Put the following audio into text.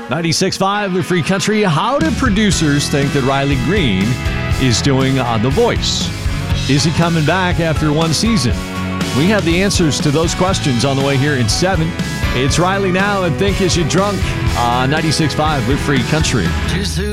96.5 The Free Country. How do producers think that Riley Green is doing on The Voice? Is he coming back after one season? We have the answers to those questions on the way here in 7. It's Riley Now and Think Is You Drunk on 96.5 The Free Country.